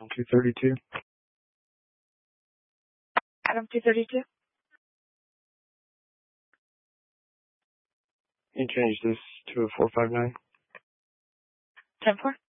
232. Adam 232. You change this to a 459. 10-4.